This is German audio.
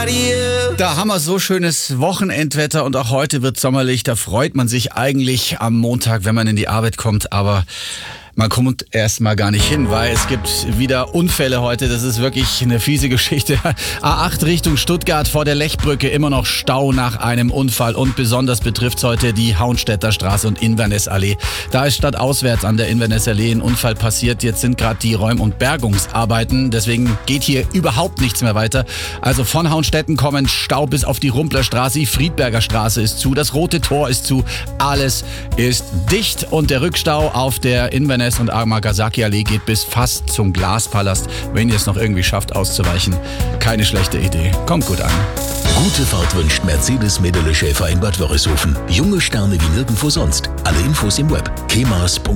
Radio. Da haben wir so schönes Wochenendwetter und auch heute wird sommerlich. Da freut man sich eigentlich am Montag, wenn man in die Arbeit kommt, aber man kommt erst mal gar nicht hin, weil es gibt wieder Unfälle heute. Das ist wirklich eine fiese Geschichte. A8 Richtung Stuttgart vor der Lechbrücke, immer noch Stau nach einem Unfall. Und besonders betrifft es heute die Hauenstädter Straße und Inverness-Allee. Da ist stadtauswärts an der Inverness-Allee ein Unfall passiert. Jetzt sind gerade die Räum- und Bergungsarbeiten. Deswegen geht hier überhaupt nichts mehr weiter. Also von Hauenstetten kommen Stau bis auf die Rumpler Straße. Die Friedberger Straße ist zu. Das Rote Tor ist zu. Alles ist dicht. Und der Rückstau auf der Inverness und Amagasaki-Allee geht bis fast zum Glaspalast. Wenn ihr es noch irgendwie schafft auszuweichen, keine schlechte Idee. Kommt gut an. Gute Fahrt wünscht Mercedes Medele Schäfer in Bad Wörishofen. Junge Sterne wie nirgendwo sonst. Alle Infos im Web. kemas.at